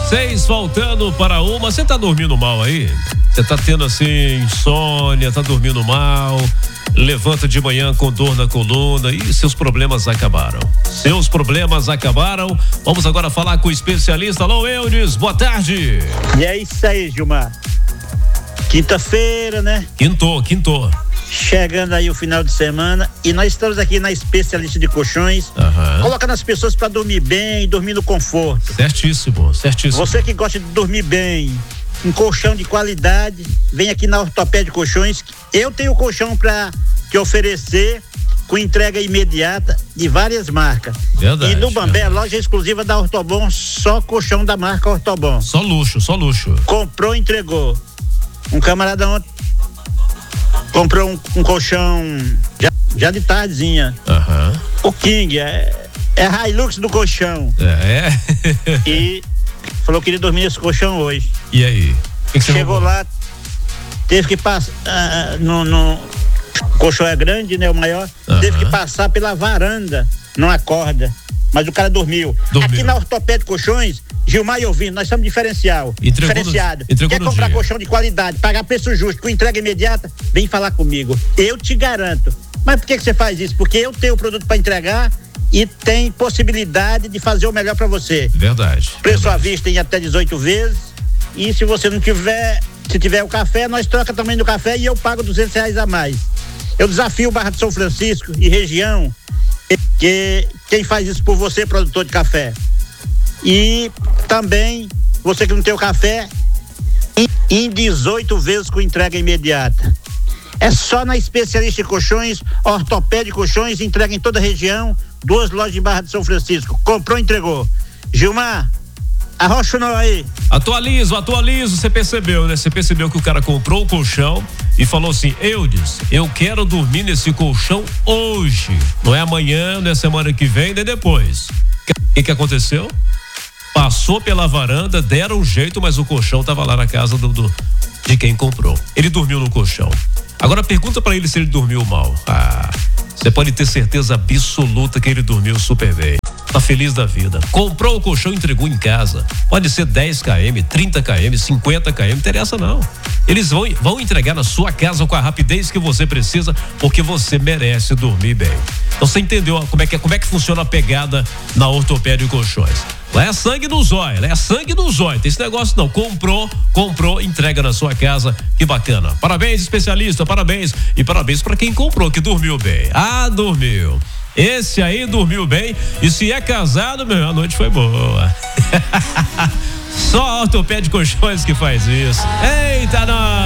6 faltando para 1. Você tá dormindo mal aí? Você tá tendo assim insônia, tá dormindo mal, levanta de manhã com dor na coluna e seus problemas acabaram. Seus problemas acabaram. Vamos agora falar com o especialista. Alô, Eudes, boa tarde. E é isso aí, Gilmar. Quinta-feira, né? Quintou. Chegando aí o final de semana e nós estamos aqui na especialista de colchões, colocando as pessoas para dormir bem, dormir no conforto. Certíssimo. Você que gosta de dormir bem, um colchão de qualidade, vem aqui na Ortopédia Colchões. Eu tenho colchão para te oferecer com entrega imediata de várias marcas. Verdade. E no Bambé, loja exclusiva da Ortobon, só colchão da marca Ortobon. Só luxo. Comprou, entregou. Um camarada ontem comprou um colchão já de tardezinha. O King é a Hilux do colchão. E falou que queria dormir nesse colchão hoje. E aí? Que chegou lá, teve que passar no colchão é grande, né? O maior. Teve que passar pela varanda, não acorda. Mas o cara dormiu. Aqui na Ortopédia Colchões, Gilmar e ouvindo, nós estamos diferenciado. Quer comprar colchão de qualidade, pagar preço justo, com entrega imediata? Vem falar comigo. Eu te garanto. Mas por que você faz isso? Porque eu tenho o produto para entregar e tem possibilidade de fazer o melhor para você. Verdade. Preço à vista em até 18 vezes. E se você não tiver, se tiver o café, nós troca também do café e eu pago R$200 a mais. Eu desafio Barra de São Francisco e região, que quem faz isso por você, produtor de café. E também, você que não tem o café, em 18 vezes com entrega imediata. É só na especialista em colchões, Ortopédia Colchões, entrega em toda a região, 2 lojas em Barra de São Francisco. Comprou, entregou. Gilmar, arrocha o nó aí. Atualizo, você percebeu, né? Você percebeu que o cara comprou o colchão e falou assim: Eudes, eu quero dormir nesse colchão hoje. Não é amanhã, não é semana que vem, nem depois. O que aconteceu? Passou pela varanda, deram um jeito, mas o colchão tava lá na casa de quem comprou. Ele dormiu no colchão. Agora pergunta pra ele se ele dormiu mal. Você pode ter certeza absoluta que ele dormiu super bem. Tá feliz da vida. Comprou o colchão e entregou em casa. Pode ser 10 km, 30 km, 50 km, não interessa não. Eles vão entregar na sua casa com a rapidez que você precisa, porque você merece dormir bem. Então você entendeu como é que funciona a pegada na Ortopédia Colchões. Lá é sangue no zóio, tem esse negócio não. Comprou, entrega na sua casa, que bacana. Parabéns, especialista, parabéns. E parabéns pra quem comprou, que dormiu bem. Dormiu. Esse aí dormiu bem. E se é casado, a noite foi boa. Só a Ortopédia Colchões que faz isso. Eita, nós!